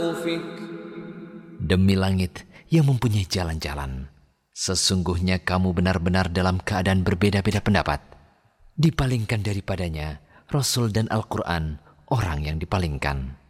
سقفك. Demi langit yang mempunyai jalan-jalan, sesungguhnya kamu benar-benar dalam keadaan berbeda-beda pendapat. Dipalingkan daripadanya Rasul dan Al-Quran orang yang dipalingkan.